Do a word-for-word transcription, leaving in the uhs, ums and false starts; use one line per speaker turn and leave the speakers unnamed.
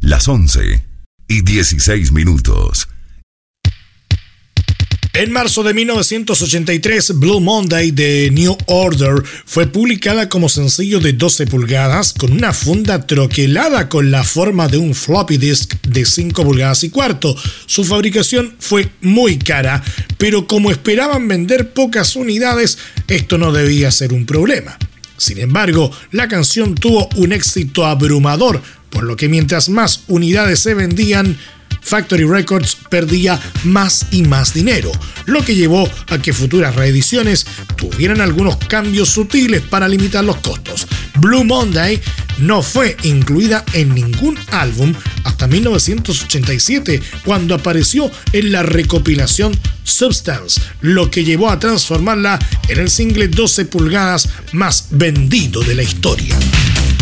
las once y dieciséis minutos.
En marzo de mil novecientos ochenta y tres, Blue Monday de New Order fue publicada como sencillo de doce pulgadas con una funda troquelada con la forma de un floppy disk de cinco pulgadas y cuarto. Su fabricación fue muy cara, pero como esperaban vender pocas unidades, esto no debía ser un problema. Sin embargo, la canción tuvo un éxito abrumador, por lo que mientras más unidades se vendían, Factory Records perdía más y más dinero, lo que llevó a que futuras reediciones tuvieran algunos cambios sutiles para limitar los costos. Blue Monday no fue incluida en ningún álbum hasta mil novecientos ochenta y siete, cuando apareció en la recopilación Substance, lo que llevó a transformarla en el single doce pulgadas más vendido de la historia.